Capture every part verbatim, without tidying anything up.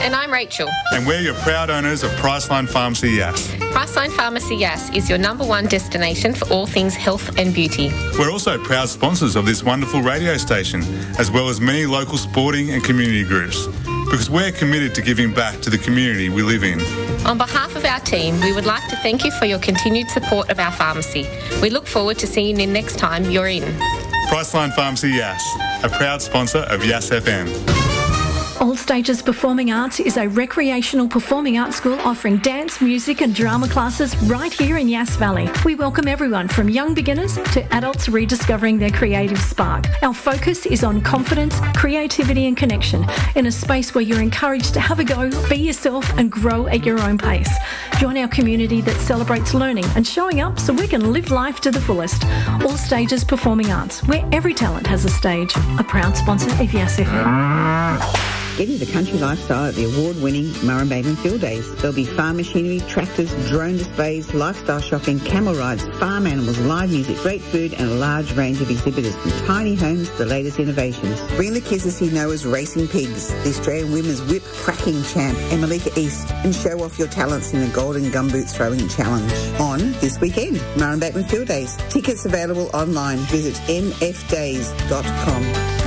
And I'm Rachel. And we're your proud owners of Priceline Pharmacy Yass. Priceline Pharmacy Yass is your number one destination for all things health and beauty. We're also proud sponsors of this wonderful radio station, as well as many local sporting and community groups, because we're committed to giving back to the community we live in. On behalf of our team, we would like to thank you for your continued support of our pharmacy. We look forward to seeing you next time you're in. Priceline Pharmacy Yass, a proud sponsor of Yass F M. All Stages Performing Arts is a recreational performing arts school offering dance, music and drama classes right here in Yass Valley. We welcome everyone from young beginners to adults rediscovering their creative spark. Our focus is on confidence, creativity and connection in a space where you're encouraged to have a go, be yourself and grow at your own pace. Join our community that celebrates learning and showing up so we can live life to the fullest. All Stages Performing Arts, where every talent has a stage. A proud sponsor of Yass F M. Get into the country lifestyle at the award-winning Murray Bateman Field Days. There'll be farm machinery, tractors, drone displays, lifestyle shopping, camel rides, farm animals, live music, great food and a large range of exhibitors from tiny homes to the latest innovations. Bring the kids to see Noah's Racing Pigs, the Australian Women's Whip Cracking Champ, and Malika East, and show off your talents in the Golden Gumboot Throwing Challenge on this weekend, Murray Bateman Field Days. Tickets available online. Visit m f days dot com.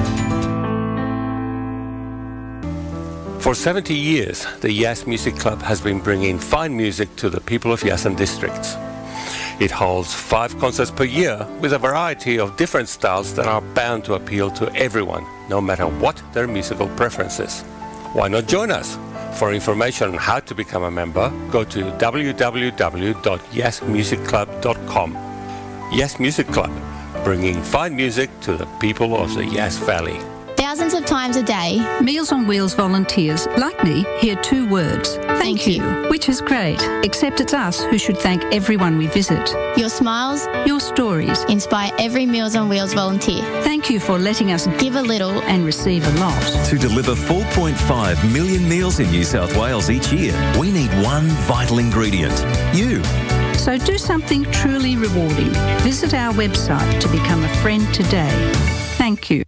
For seventy years, the Yass Music Club has been bringing fine music to the people of Yass and districts. It holds five concerts per year with a variety of different styles that are bound to appeal to everyone, no matter what their musical preferences. Why not join us? For information on how to become a member, go to w w w dot yass music club dot com. Yass Music Club, bringing fine music to the people of the Yass Valley. Thousands of times a day, Meals on Wheels volunteers, like me, hear two words. Thank, Thank you. you. Which is great, except it's us who should thank everyone we visit. your smiles Your stories. inspire every Meals on Wheels volunteer. Thank you for letting us Give a little and receive a lot. To deliver four point five million meals in New South Wales each year, we need one vital ingredient: you. So do something truly rewarding. Visit our website to become a friend today. Thank you.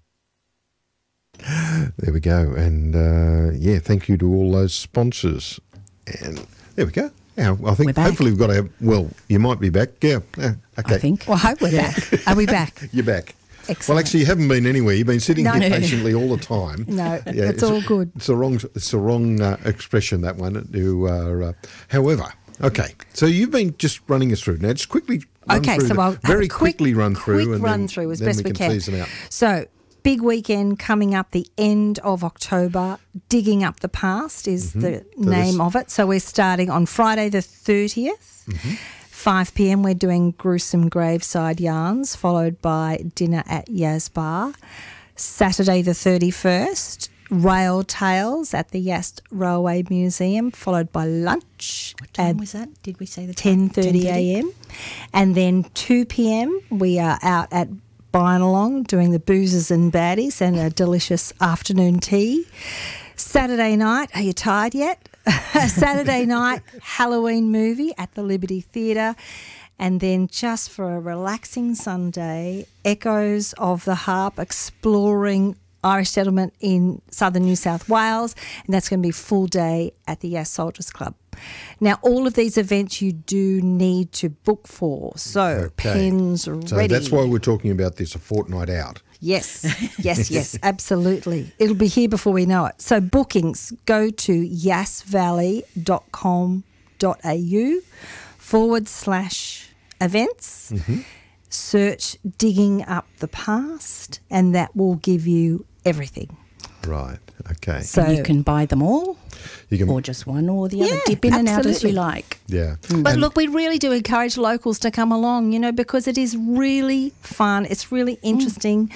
There we go. And, uh, yeah, thank you to all those sponsors. And there we go. Now, I think hopefully we've got a, well, you might be back. Yeah, yeah, okay. I think. Well, I hope we're Yeah. back. Are we back? You're back. Excellent. Well, actually, you haven't been anywhere. You've been sitting No. here patiently all the time. No, it's all good. It's the wrong, it's the wrong uh, expression, that one. You are, uh, however, okay. So you've been just running us through. Now, just quickly run Okay, through so the- I'll have very a quick, quickly run through. quick and run then, through as then best we we can can. tease them out. So, big weekend coming up the end of October. Digging Up the Past is Mm-hmm. the So name this- of it. So we're starting on Friday the thirtieth. Mm-hmm. five p m we're doing Gruesome Graveside Yarns, followed by dinner at Yas Bar. Saturday the thirty-first, Rail Tales at the Yass Railway Museum, followed by lunch. What time at was that? Did we say the ten time? thirty a m And then two p m we are out at Bynalong doing the boozers and baddies and a delicious afternoon tea. Saturday night, are you tired yet? Saturday night, Halloween movie at the Liberty Theatre. And then just for a relaxing Sunday, Echoes of the Harp exploring Irish settlement in southern New South Wales, and that's going to be full day at the Yass Soldiers Club. Now, all of these events you do need to book for, so Okay. pens So ready. that's why we're talking about this a fortnight out. Yes, yes, yes, absolutely. It'll be here before we know it. So bookings, go to yass valley dot com dot a u forward slash events, Mm-hmm. search Digging Up the Past, and that will give you everything. Right, okay. So And you can buy them all, You can, or just one or the other. Yeah, Dip in and out as you absolutely. like. yeah. But And- look, we really do encourage locals to come along, you know, because it is really fun. It's really interesting.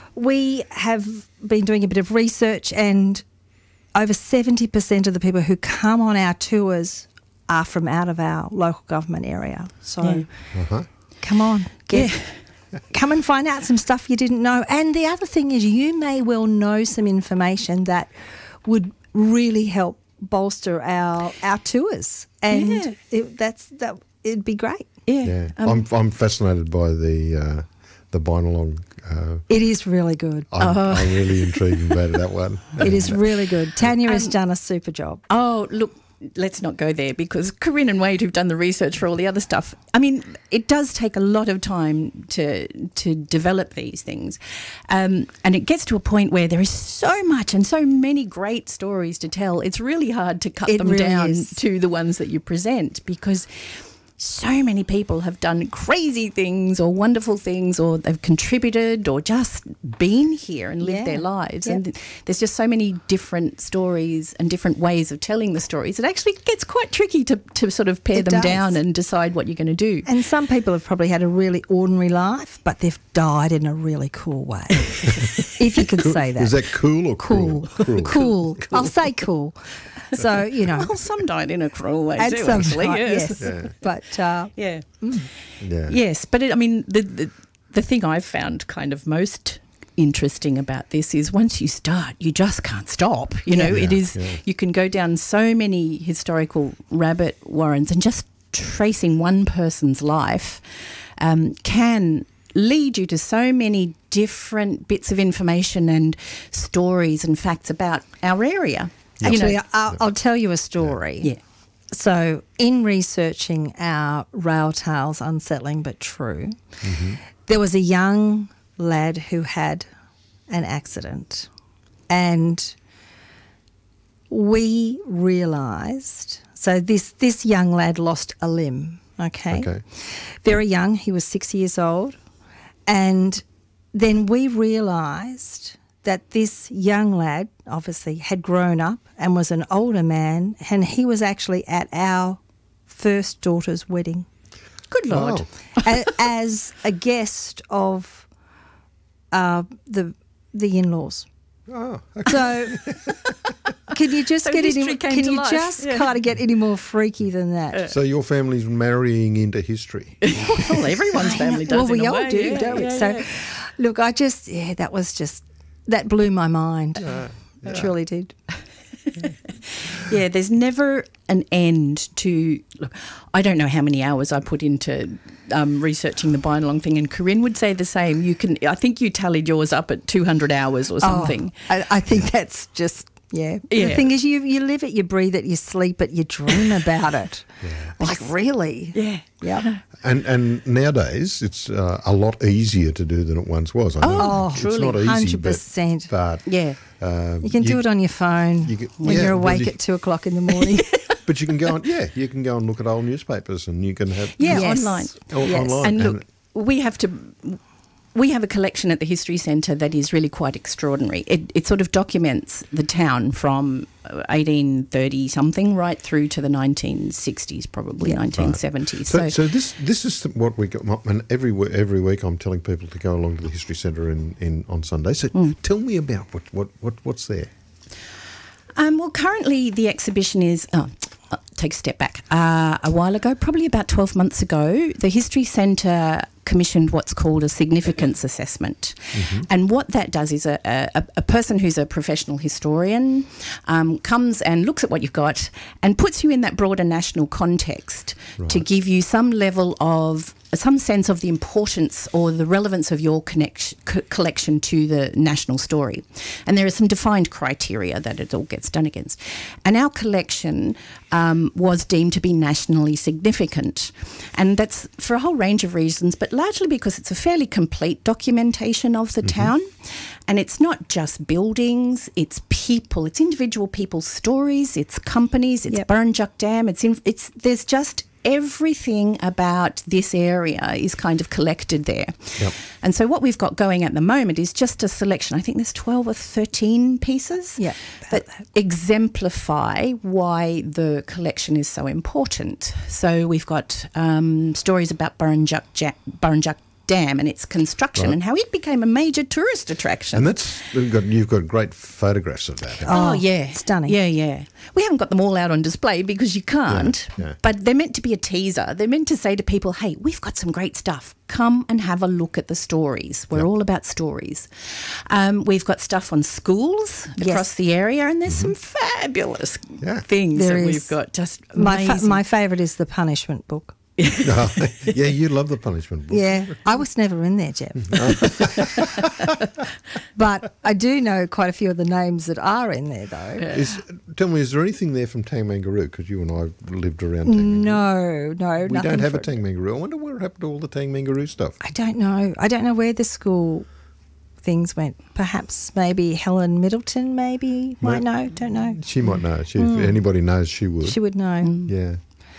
We have been doing a bit of research, and over seventy percent of the people who come on our tours are from out of our local government area. So Yeah. Uh-huh. come on, get... Come and find out some stuff you didn't know. And the other thing is you may well know some information that would really help bolster our our tours. And Yeah. it, that's that it'd be great. Yeah. Yeah, Um, I'm I'm fascinated by the uh, the Bynalong. Uh, it is really good. I'm, Oh. I'm really intrigued about that one. It is really good. Tanya has Um, done a super job. Oh, look, let's not go there because Corinne and Wade, who've done the research for all the other stuff, I mean, it does take a lot of time to to develop these things. Um, and it gets to a point where there is so much and so many great stories to tell. It's really hard to cut It them really down is. to the ones that you present because so many people have done crazy things or wonderful things, or they've contributed or just been here and lived Yeah. their lives. Yep. And th- there's just so many different stories and different ways of telling the stories. It actually gets quite tricky to, to sort of pare It them does. down and decide what you're going to do. And some people have probably had a really ordinary life, but they've died in a really cool way. If you could Cool. say that. Is that cool or cool? cruel? Cool. I'll say cool. So, you know. Well, some died in a cruel way At too, some actually. time, Yes. yes. Yeah. But, uh, Yeah. Yeah. Yes, but it, I mean, the, the the thing I've found kind of most interesting about this is once you start, you just can't stop. You know, Yeah. it is. Yeah. You can go down so many historical rabbit warrens, and just tracing one person's life um, can lead you to so many different bits of information and stories and facts about our area. You actually, know, I'll, I'll tell you a story. yeah. So, in researching our Rail Tales Unsettling But True, there was a young lad who had an accident, and we realised. So, this this young lad lost a limb. Okay, Okay. very young. He was six years old, and then we realised that this young lad obviously had grown up and was an older man, and he was actually at our first daughter's wedding. Good Lord. Oh. a- as a guest of uh, the the in-laws. Oh, So can you just So get any? history came Can to you life, just yeah. kind of get any more freaky than that? so your family's marrying into history. Well, everyone's family does. Well, we in a all way, do, yeah, don't we? yeah, so, yeah. look, I just yeah, that was just that blew my mind. It truly did. Yeah, there's never an end to. Look, I don't know how many hours I put into um, researching the Bynalong thing, and Corinne would say the same. You can, I think you tallied yours up at two hundred hours or something. Oh, I, I think that's just yeah. Yeah. The thing is, you you live it, you breathe it, you sleep it, you dream about it. Like really? Yeah, Yeah. And and nowadays it's uh, a lot easier to do than it once was. I know Oh, it's truly, not easy, hundred but, percent. but yeah. um, You can do it on your phone you can- when yeah, you're but awake you- at two o'clock in the morning. But you can go on, yeah, you can go and look at old newspapers, and you can have Yeah, Yes. online. o- Yes. online. And look, we have to. We have a collection at the History Centre that is really quite extraordinary. It, it sort of documents the town from eighteen thirty something right through to the nineteen sixties, probably Yeah. nineteen seventies. So, so this this is what we got. And every we- every week I'm telling people to go along to the History Centre in, in on Sunday. So Mm. tell me about what, what, what what's there. Um, well, currently the exhibition is. Oh, uh, take a step back. Uh, a while ago, probably about twelve months ago, the History Centre commissioned what's called a significance assessment. Mm-hmm. And what that does is a, a, a person who's a professional historian um, comes and looks at what you've got and puts you in that broader national context to Right. give you some level of some sense of the importance or the relevance of your connection, co- collection to the national story. And there are some defined criteria that it all gets done against. And our collection um, was deemed to be nationally significant. And that's for a whole range of reasons, but largely because it's a fairly complete documentation of the town. And it's not just buildings, it's people, it's individual people's stories, it's companies, it's Yep. Burrinjuck Dam, it's, in, it's there's just everything about this area is kind of collected there. Yep. And so what we've got going at the moment is just a selection. I think there's twelve or thirteen pieces Yeah, that exemplify why the collection is so important. So we've got um, stories about Burrinjuck, ja- Burrinjuck Dam and its construction Right. and how it became a major tourist attraction. And that's we've got you've got great photographs of that. haven't you? Oh, Oh, yeah. stunning. Yeah, yeah. We haven't got them all out on display because you can't. Yeah, yeah. But they're meant to be a teaser. They're meant to say to people, hey, we've got some great stuff. Come and have a look at the stories. We're Yep. all about stories. Um, we've got stuff on schools Yes. across the area, and there's some fabulous Yeah. things There that is. we've got. Just My fa- amazing. my favourite is the punishment book. No, yeah, you love the punishment book. Yeah, I was never in there, Jeff. But I do know quite a few of the names that are in there, though. Yeah. Is, tell me, is there anything there from Tangmangaroo? Because you and I lived around Tangmangaroo. No, no, We nothing don't have for- a Tangmangaroo. I wonder what happened to all the Tangmangaroo stuff. I don't know. I don't know where the school things went. Perhaps maybe Helen Middleton maybe might know. Don't know. She might know. She, Mm. If anybody knows, she would. She would know. Yeah.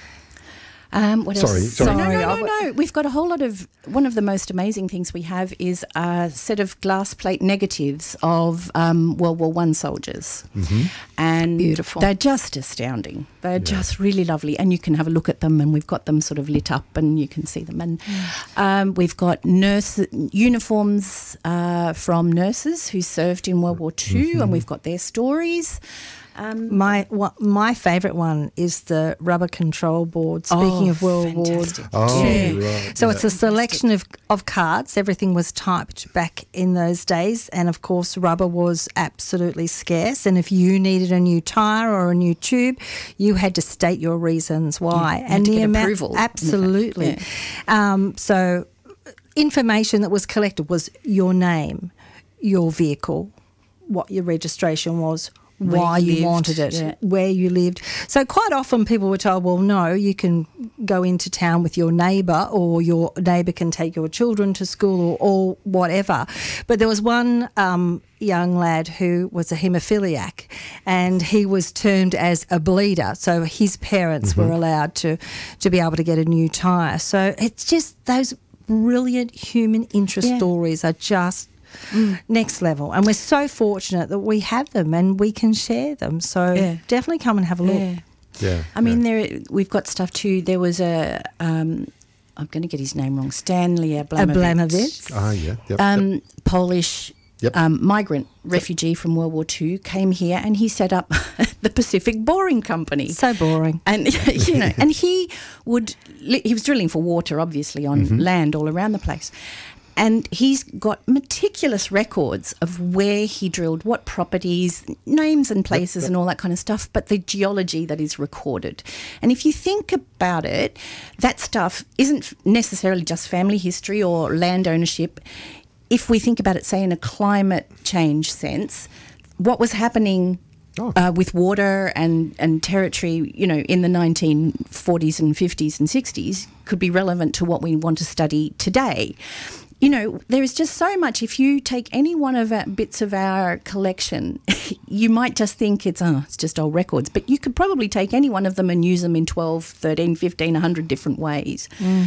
Um, what Sorry, else? sorry. No, no, Sorry, no, no, no. We've got a whole lot of. One of the most amazing things we have is a set of glass plate negatives of um, World War One soldiers, Mm-hmm. and Beautiful. they're just astounding. They're just really lovely, and you can have a look at them. And we've got them sort of lit up, and you can see them. And um, we've got nurse uniforms uh, from nurses who served in World War Two, Mm-hmm. and we've got their stories. Um, My what, my favourite one is the rubber control board. Speaking Oh, of World fantastic. War Oh, Two, right. so yeah. it's a selection of, of cards. Everything was typed back in those days, and of course, rubber was absolutely scarce. And if you needed a new tyre or a new tube, you had to state your reasons why. Yeah, you had and to the get amount, approval, in fact, absolutely. yeah. Um, so, information that was collected was your name, your vehicle, what your registration was, Where why you you lived, wanted it, yeah. where you lived. So quite often people were told, well, no, you can go into town with your neighbour, or your neighbour can take your children to school, or, or whatever. But there was one um, young lad who was a haemophiliac, and he was termed as a bleeder. So his parents were allowed to, to be able to get a new tyre. So it's just those brilliant human interest Yeah. stories are just next level, and we're so fortunate that we have them and we can share them. So Yeah. definitely come and have a look. Yeah. Yeah. I mean, there we've got stuff too. There was a, um, I'm going to get his name wrong, Stanley Ablamovich. Ablamovich. Ah, yeah. Yep, Um, yep. Polish Yep. um, migrant refugee from World War Two, came here and he set up the Pacific Boring Company. So boring. And you know, and he would li- he was drilling for water, obviously, on Mm-hmm. land all around the place. And he's got meticulous records of where he drilled, what properties, names and places and all that kind of stuff, but the geology that is recorded. And if you think about it, that stuff isn't necessarily just family history or land ownership. If we think about it, say, in a climate change sense, what was happening Oh. uh, with water and, and territory, you know, in the nineteen forties and fifties and sixties could be relevant to what we want to study today. You know, there is just so much. If you take any one of our bits of our collection, you might just think it's, oh, it's just old records. But you could probably take any one of them and use them in twelve, thirteen, fifteen, one hundred different ways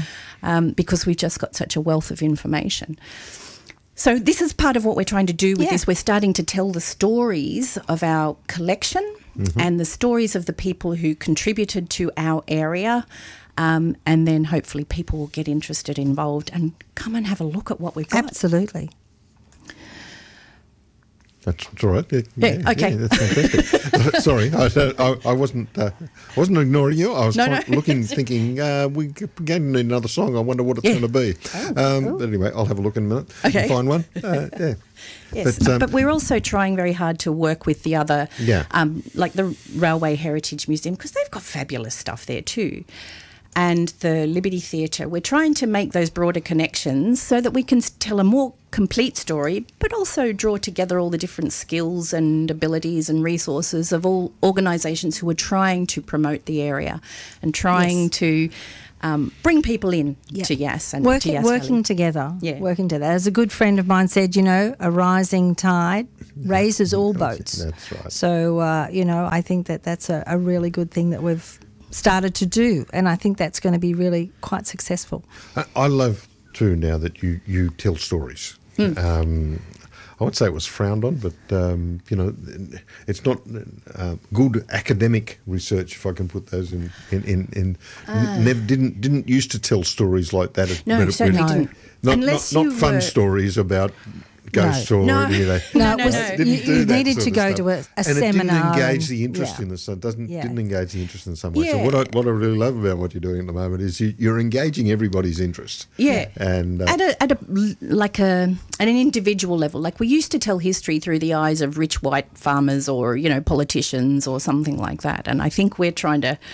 um, because we've just got such a wealth of information. So this is part of what we're trying to do with Yeah. this. We're starting to tell the stories of our collection and the stories of the people who contributed to our area. Um, and then hopefully people will get interested, involved, and come and have a look at what we've got. Absolutely. That's all right. Yeah, Yeah, okay. that's fantastic. Sorry, I, I, I wasn't. Uh, I wasn't ignoring you. I was No, trying, no. looking, thinking uh, we going to need another song. I wonder what it's Yeah. going to be. um, But anyway, I'll have a look in a minute. Okay. And find one. Uh, yeah. Yes, But, um, but we're also trying very hard to work with the other, Yeah. um, like the Railway Heritage Museum, because they've got fabulous stuff there too. And the Liberty Theatre. We're trying to make those broader connections so that we can s- tell a more complete story, but also draw together all the different skills and abilities and resources of all organisations who are trying to promote the area and trying Yes. to um, bring people in Yeah. to Yass and Working, to Yass working Valley. together. Yeah. Working together. As a good friend of mine said, you know, a rising tide raises all boats. That's right. So, uh, you know, I think that that's a, a really good thing that we've started to do, and I think that's going to be really quite successful. I, I love too now that you you tell stories. Hmm. Um, I would say it was frowned on, but um, you know, it's not uh, good academic research, if I can put those in. In, in, in Ah. never didn't didn't used to tell stories like that. At- No, but it certainly really- didn't. Not, Unless not, you not fun were- stories about ghosts or No. any of that. No, No, it was, no, no. Didn't you, do you that needed sort to of go stuff. to a, a and seminar. it didn't engage and- the interest yeah. in the so it doesn't Yeah. didn't engage the interest in some way. So Yeah. what I what I really love about what you're doing at the moment is you, you're engaging everybody's interest. Yeah, and uh, at a at a like a at an individual level. Like we used to tell history through the eyes of rich white farmers or you know politicians or something like that. And I think we're trying to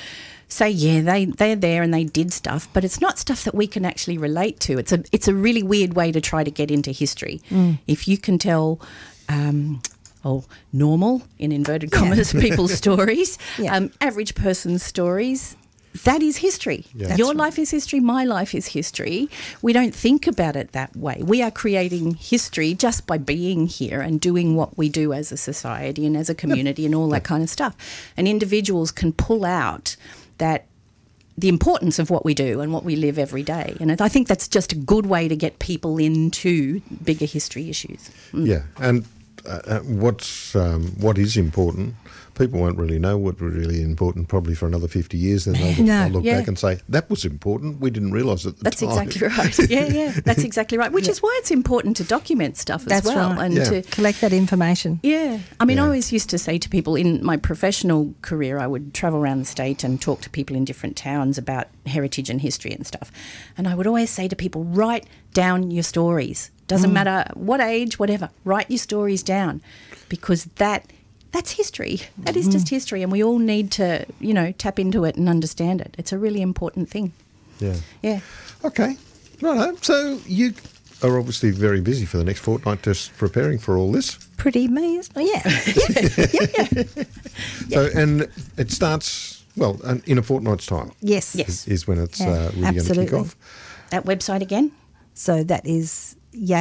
say, yeah, they, they're there and they did stuff, but it's not stuff that we can actually relate to. It's a it's a really weird way to try to get into history. Mm. If you can tell um, oh, normal, in inverted commas, Yeah. people's stories, Yeah. um, average person's stories, that is history. Yeah. That's Your right. life is history, my life is history. We don't think about it that way. We are creating history just by being here and doing what we do as a society and as a community and all that kind of stuff. And individuals can pull out that the importance of what we do and what we live every day. And I think that's just a good way to get people into bigger history issues. Mm. Yeah, and uh, uh, what's um, what is important, people won't really know what was really important probably for another fifty years. Then they'll, No, they'll look yeah. back and say, that was important. We didn't realise at the That's time. exactly right. Yeah, yeah, that's exactly right. Which is why it's important to document stuff as That's well. right. And Yeah. to Collect that information. Yeah. I mean, Yeah. I always used to say to people in my professional career, I would travel around the state and talk to people in different towns about heritage and history and stuff. And I would always say to people, write down your stories. Doesn't matter what age, whatever. Write your stories down, because that that's history. That is just history, and we all need to, you know, tap into it and understand it. It's a really important thing. Yeah. Yeah. Okay. Righto. So you are obviously very busy for the next fortnight, just preparing for all this. Pretty me, isn't it? Yeah. yeah, yeah, yeah. So, and it starts, well, an- in a fortnight's time. Yes. Yes. Is, is when it's Yeah, uh, really going to absolutely. kick off. That website again? So that is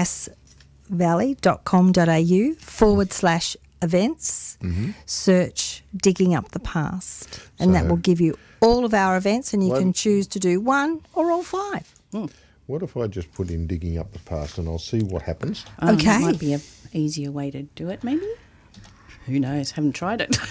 yassvalley.com.au forward slash events. Mm-hmm. Search Digging Up the Past. And that So- will give you all of our events, and you One- can choose to do one or all five. What if I just put in Digging Up the Past and I'll see what happens? Um, Okay. That might be an easier way to do it, maybe? Who knows? Haven't tried it.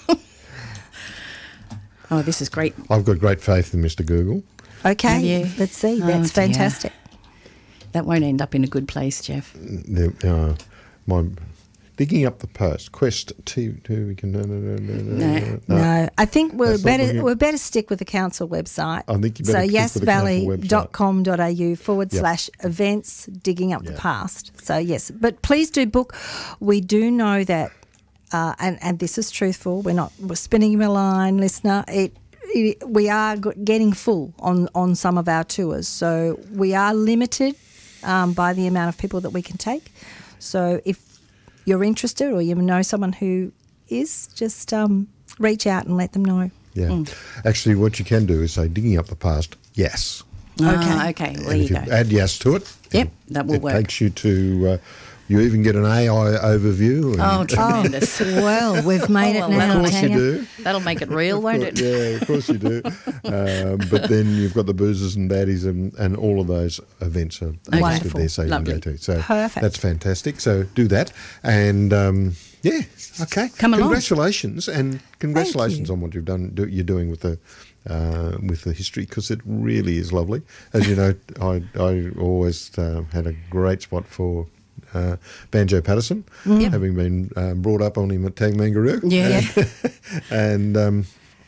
Oh, this is great. I've got great faith in Mister Google. Okay, Have you? let's see. Oh, That's dear. fantastic. That won't end up in a good place, Jeff. The, uh, my Digging Up the Past, Quest T V, we can, no, no, no, no, no, No. No, I think we're That's not better. looking- We're better stick with the council website. I think you so. better stick with the council website. yassvalley.com.au forward Yep. slash events digging up the Yeah. past. So yes, but please do book. We do know that, uh, and and this is truthful. We're not we're spinning you a line, listener. It. it we are g- getting full on on some of our tours, so we are limited um, by the amount of people that we can take. So if you're interested or you know someone who is, just um, reach out and let them know. Yeah. Actually, what you can do is say Digging Up the Past, yes. Ah, okay. Well, there and you if you go. add yes to it, Yep, it, that will it work. takes you to, uh, you even get an A I overview. And Oh, tremendous. Well, we've made Oh, it well, now, that'll of course make you Tanya. do. That'll make it real, won't it? Yeah, of course you do. um, but then you've got the boozers and baddies, and, and all of those events are listed Wonderful. there, so you Lovely. can go to. So Perfect. that's fantastic. So do that, and um, yeah, okay. Come along. Congratulations, and congratulations you. on what you've done. Do, you're doing with the uh, with the history, because it really is lovely. As you know, I I always uh, had a great spot for. Uh, Banjo Patterson, Yep. having been uh, brought up on him at Tangmangaroo. Yeah. and um,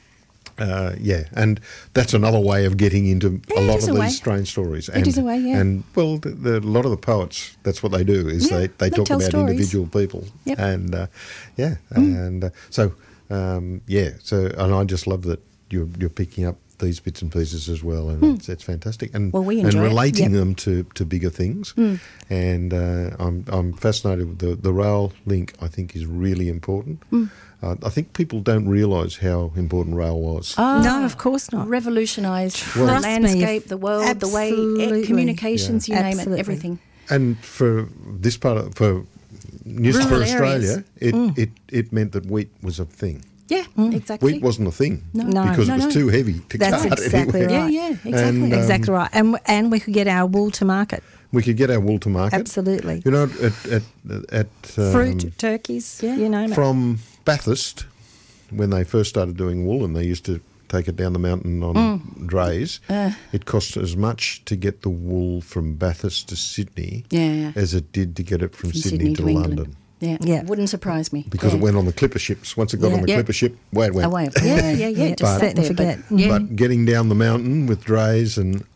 uh, yeah, and that's another way of getting into Yeah, a it lot is of a these way. strange stories. And, is a way, yeah. And well, the, the, a lot of the poets, that's what they do, is Yeah, they, they they talk tell about stories. individual people. Yep. And uh, yeah, and uh, so um, yeah, so and I just love that you're you're picking up these bits and pieces as well, and it's, it's fantastic. And Well, we and enjoy it. relating Yep. them to, to bigger things. And uh, I'm I'm fascinated with the the rail link. I think is really important. Uh, I think people don't realise how important rail was. Oh, No, of course not. Revolutionised the Trust me, landscape, the world, the way absolutely. it, communications, Yeah. you name Absolutely. it, everything. And for this part of, for New Rural for areas. Australia, it, it it meant that wheat was a thing. Yeah, exactly. Wheat wasn't a thing No. No. because No, it was no. too heavy to That's cart exactly anywhere. right. Yeah, yeah, exactly. And, um, Exactly right, and and we could get our wool to market. We could get our wool to market. Absolutely. You know, at at, at um, Fruit, turkeys, yeah. you name it. from Bathurst, when they first started doing wool, and they used to take it down the mountain on Mm. drays, Uh. it cost as much to get the wool from Bathurst to Sydney Yeah, yeah. as it did to get it from, From Sydney, to, England. London. Yeah, Yeah. wouldn't surprise me. Because yeah. it went on the clipper ships. Once it got Yeah. on the Yeah. clipper ship, away it went. away. Yeah, yeah, yeah. Yeah, Just But- sat set and there, forget. But, yeah. But getting down the mountain with drays and ah,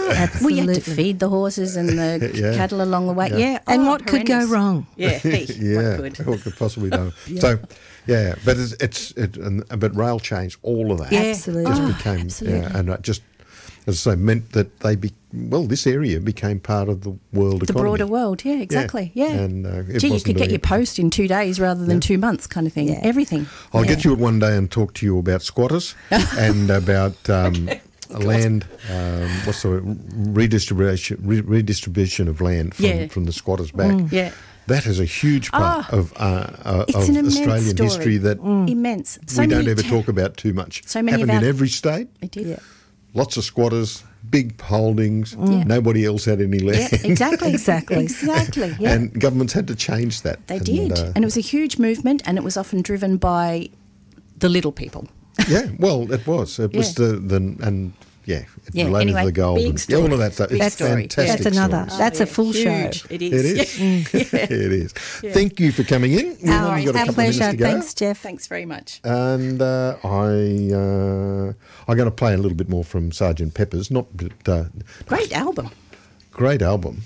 We had to Absolutely. feed the horses and the Yeah. cattle along the way. Yeah. Yeah. And oh, what could go horrendous. wrong? Yeah. Hey, yeah, what could? what could possibly go? So, yeah, but it's, it's it, and, but rail changed all of that. Yeah. Absolutely. just Oh, became, absolutely. yeah, and it just, as I say, meant that they be well. This area became part of the world The economy. broader world, yeah, exactly, yeah. And, uh, it Gee, you wasn't could get doing your it. post in two days rather than Yeah. two months, kind of thing. Yeah. Everything. I'll Yeah. get you at one day and talk to you about squatters and about um, land. Um, what's the word? redistribution? Re- redistribution of land from, Yeah. from the squatters back. Yeah. That is a huge part Ah. of uh, uh, It's of an immense Australian story. history that Immense. So we don't many ever ta- talk about too much. So many of Happened in our- every state. It did. Yeah. Lots of squatters, big holdings. Yeah. Nobody else had any land. Yeah, exactly. Exactly. Exactly. Yeah. And governments had to change that. They and, did. uh, and it was a huge movement, and it was often driven by the little people. yeah, well, it was. It was Yeah. the, the and yeah, it Yeah, related anyway, to the gold. big and, story. yeah, all of that stuff. Big It's story. fantastic. That's another. stories. That's a full Huge. show. It is. It is. it is. Thank you for coming in. We've Our, only got a our couple pleasure. of minutes to go. Thanks, Jeff. Thanks very much. And uh, I, uh, I'm going to play a little bit more from Sergeant Pepper's. Not but, uh, Great album. great album.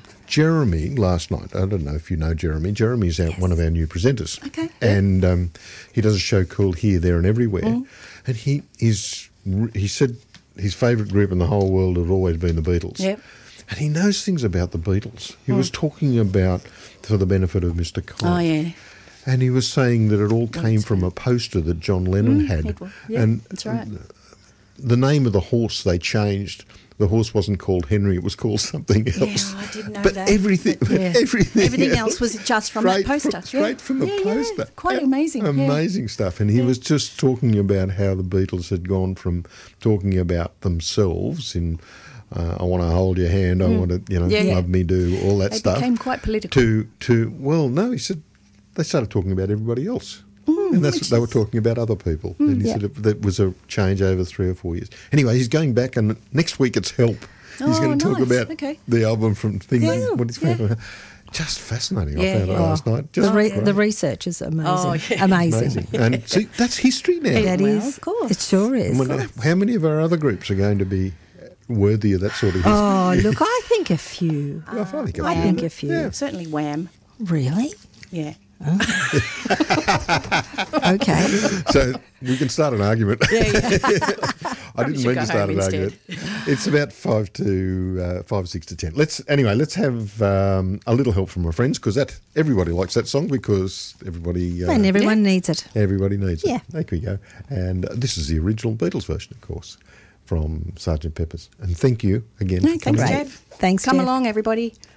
Jeremy last night. I don't know if you know Jeremy. Jeremy's our, one of our new presenters. Okay. And um, he does a show called Here, There, and Everywhere. And he is. He said his favourite group in the whole world had always been the Beatles. Yep. And he knows things about the Beatles. He was talking about, for the benefit of Mister Kite. Oh, yeah. And he was saying that it all came from a poster that John Lennon had. it was. Yeah, and that's right. the name of the horse they changed. The horse wasn't called Henry; it was called something else. Yeah, I didn't know but that. everything, But yeah. everything, Everything else was just from that straight poster. From, straight Yeah. from the Yeah, yeah. poster. Quite amazing, yeah. Amazing stuff. And he was just talking about how the Beatles had gone from talking about themselves in uh, "I want to hold your hand," "I want to, you know, Yeah, yeah. love me do," all that They stuff. became quite political. To to well, no, he said they started talking about everybody else. and that's what they were talking about, other people. and he yeah. said it, that was a change over three or four years. Anyway, he's going back, and next week it's Help. He's Oh, going to talk nice. about Okay. the album from things. Yeah, what is yeah. Just fascinating. Yeah, I found yeah. it last night. Just The, re- great. the research is amazing. Oh, yeah. Amazing. Amazing. And see, that's history now. That Well, is. of course. It sure is. I mean, how many of our other groups are going to be worthy of that sort of history? Oh, look, I think a few. I think, I think a few. Yeah. Certainly Wham. Really? Yeah. Okay. So we can start an argument. Yeah, yeah. I Probably didn't should mean go to start home an instead. argument. It's about five to uh, five, six to ten. Let's anyway. Let's have um, a little help from my friends because that everybody likes that song because everybody uh, And everyone needs it. everybody needs Yeah. it. There we go. And uh, this is the original Beatles version, of course, from Sergeant Pepper's. And thank you again No, for coming. thanks, Great. Jeff. Thanks, Come Jeff. along, everybody.